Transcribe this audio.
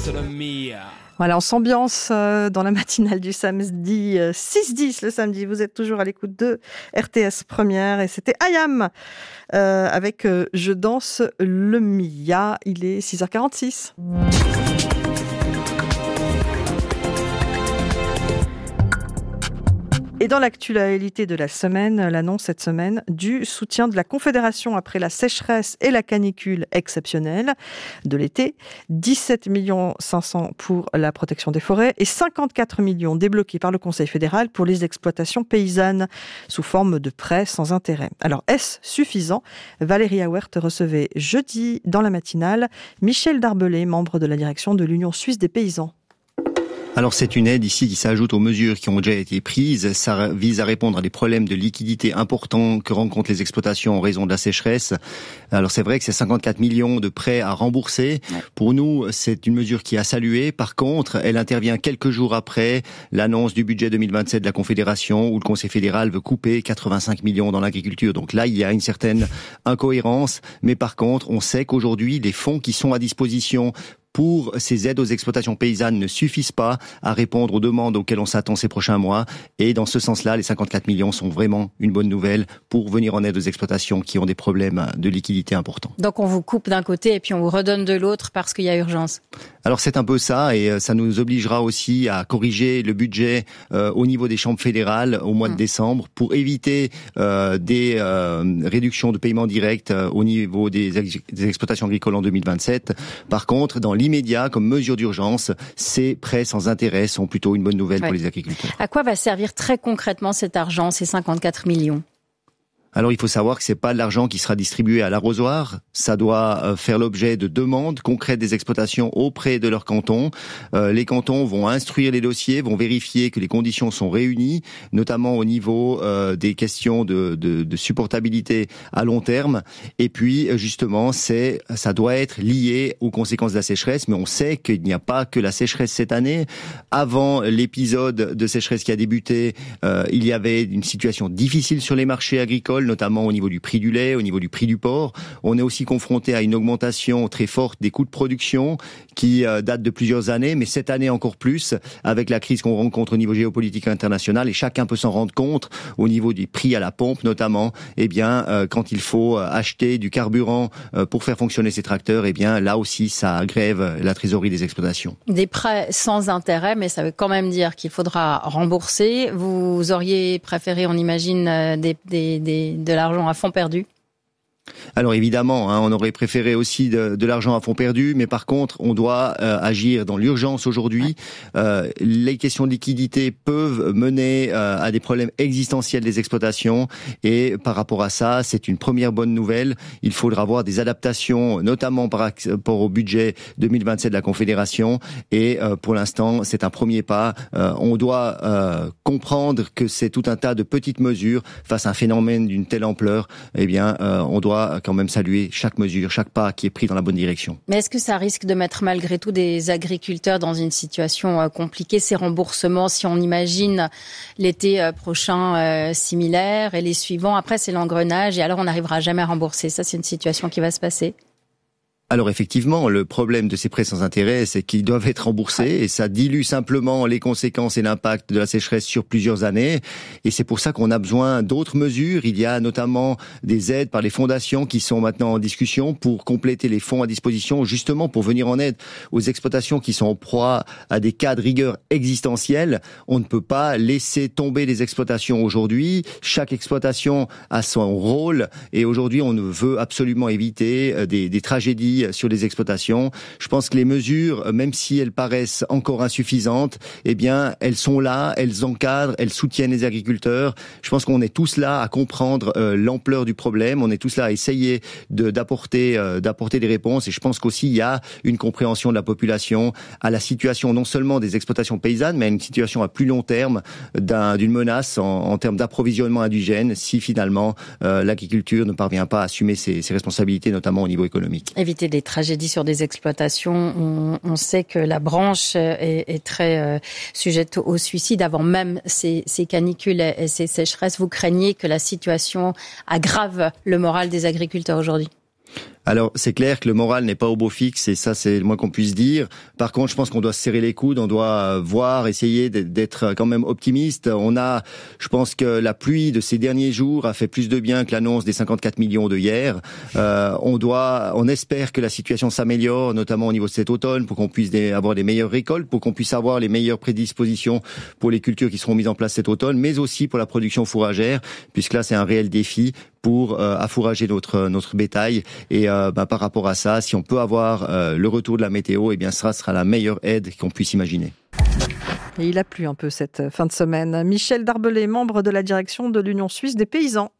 Voilà, on s'ambiance dans la matinale du samedi 6-10 le samedi. Vous êtes toujours à l'écoute de RTS Première et c'était Ayam avec Je danse le Mia. Il est 6h46. Et dans l'actualité de la semaine, l'annonce cette semaine du soutien de la Confédération après la sécheresse et la canicule exceptionnelle de l'été. 17 500 000 pour la protection des forêts et 54 millions débloqués par le Conseil fédéral pour les exploitations paysannes sous forme de prêts sans intérêt. Alors, est-ce suffisant ? Valérie Auert recevait jeudi dans la matinale Michel Darbelé, membre de la direction de l'Union suisse des paysans. Alors c'est une aide ici qui s'ajoute aux mesures qui ont déjà été prises. Ça vise à répondre à des problèmes de liquidité importants que rencontrent les exploitations en raison de la sécheresse. Alors c'est vrai que c'est 54 millions de prêts à rembourser. Pour nous, c'est une mesure qui est à saluer. Par contre, elle intervient quelques jours après l'annonce du budget 2027 de la Confédération où le Conseil fédéral veut couper 85 millions dans l'agriculture. Donc là, il y a une certaine incohérence. Mais par contre, on sait qu'aujourd'hui, les fonds qui sont à disposition pour ces aides aux exploitations paysannes ne suffisent pas à répondre aux demandes auxquelles on s'attend ces prochains mois. Et dans ce sens-là, les 54 millions sont vraiment une bonne nouvelle pour venir en aide aux exploitations qui ont des problèmes de liquidité importants. Donc on vous coupe d'un côté et puis on vous redonne de l'autre parce qu'il y a urgence. Alors c'est un peu ça et ça nous obligera aussi à corriger le budget au niveau des chambres fédérales au mois de décembre pour éviter des réductions de paiements directs au niveau des exploitations agricoles en 2027. Par contre, dans l'immédiat, comme mesure d'urgence, ces prêts sans intérêt sont plutôt une bonne nouvelle pour les agriculteurs. À quoi va servir très concrètement cet argent, ces 54 millions ? Alors il faut savoir que c'est pas de l'argent qui sera distribué à l'arrosoir, ça doit faire l'objet de demandes concrètes des exploitations auprès de leur canton. Les cantons vont instruire les dossiers, vont vérifier que les conditions sont réunies, notamment au niveau des questions de supportabilité à long terme. Et puis justement, ça doit être lié aux conséquences de la sécheresse, mais on sait qu'il n'y a pas que la sécheresse cette année. Avant l'épisode de sécheresse qui a débuté, il y avait une situation difficile sur les marchés agricoles, notamment au niveau du prix du lait, au niveau du prix du porc. On est aussi confronté à une augmentation très forte des coûts de production qui date de plusieurs années, mais cette année encore plus, avec la crise qu'on rencontre au niveau géopolitique international, et chacun peut s'en rendre compte au niveau des prix à la pompe notamment, quand il faut acheter du carburant pour faire fonctionner ces tracteurs, là aussi ça grève la trésorerie des exploitations. Des prêts sans intérêt, mais ça veut quand même dire qu'il faudra rembourser. Vous auriez préféré, on imagine, de l'argent à fond perdu? Alors évidemment, on aurait préféré aussi de l'argent à fond perdu, mais par contre, on doit agir dans l'urgence aujourd'hui. Les questions de liquidité peuvent mener à des problèmes existentiels des exploitations, et par rapport à ça, c'est une première bonne nouvelle. Il faudra avoir des adaptations, notamment par rapport au budget 2027 de la Confédération, et pour l'instant, c'est un premier pas. On doit comprendre que c'est tout un tas de petites mesures face à un phénomène d'une telle ampleur. On doit quand même saluer chaque mesure, chaque pas qui est pris dans la bonne direction. Mais est-ce que ça risque de mettre malgré tout des agriculteurs dans une situation compliquée, ces remboursements, si on imagine l'été prochain similaire et les suivants, après c'est l'engrenage et alors on n'arrivera jamais à rembourser. Ça, c'est une situation qui va se passer. Alors effectivement, le problème de ces prêts sans intérêt, c'est qu'ils doivent être remboursés et ça dilue simplement les conséquences et l'impact de la sécheresse sur plusieurs années. Et c'est pour ça qu'on a besoin d'autres mesures. Il y a notamment des aides par les fondations qui sont maintenant en discussion pour compléter les fonds à disposition, justement pour venir en aide aux exploitations qui sont en proie à des cas de rigueur existentielle. On ne peut pas laisser tomber les exploitations aujourd'hui. Chaque exploitation a son rôle et aujourd'hui, on veut absolument éviter des tragédies sur les exploitations. Je pense que les mesures, même si elles paraissent encore insuffisantes, elles sont là, elles encadrent, elles soutiennent les agriculteurs. Je pense qu'on est tous là à comprendre l'ampleur du problème. On est tous là à essayer d'apporter des réponses. Et je pense qu'aussi il y a une compréhension de la population à la situation non seulement des exploitations paysannes, mais à une situation à plus long terme d'une menace en termes d'approvisionnement indigène si finalement l'agriculture ne parvient pas à assumer ses responsabilités, notamment au niveau économique. Éviter des tragédies sur des exploitations. On sait que la branche est très sujette au suicide avant même ces canicules et ces sécheresses. Vous craignez que la situation aggrave le moral des agriculteurs aujourd'hui ? Alors, c'est clair que le moral n'est pas au beau fixe, et ça, c'est le moins qu'on puisse dire. Par contre, je pense qu'on doit se serrer les coudes, on doit voir, essayer d'être quand même optimiste. Je pense que la pluie de ces derniers jours a fait plus de bien que l'annonce des 54 millions de hier. On espère que la situation s'améliore, notamment au niveau de cet automne, pour qu'on puisse avoir des meilleures récoltes, pour qu'on puisse avoir les meilleures prédispositions pour les cultures qui seront mises en place cet automne, mais aussi pour la production fourragère, puisque là, c'est un réel défi pour affourager notre bétail. Et par rapport à ça, si on peut avoir le retour de la météo, eh bien, ça sera la meilleure aide qu'on puisse imaginer. Et il a plu un peu cette fin de semaine. Michel Darbellet, membre de la direction de l'Union suisse des paysans.